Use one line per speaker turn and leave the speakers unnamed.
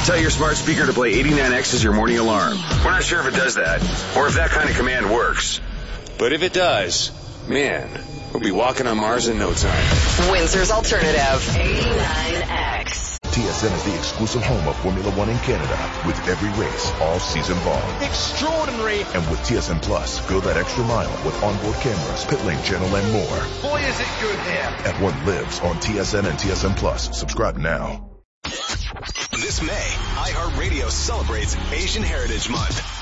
Tell your smart speaker to play 89X as your morning alarm. We're not sure if it does that, or if that kind of command works. But if it does, man, we'll be walking on Mars in no time.
Windsor's Alternative, 89X.
TSN is the exclusive home of Formula One in Canada, with every race all season long.
Extraordinary.
And with TSN Plus, go that extra mile with onboard cameras, pit lane channel, and more.
Boy, is it good here.
F1 lives on TSN and TSN Plus. Subscribe now.
This May, iHeartRadio celebrates Asian Heritage Month.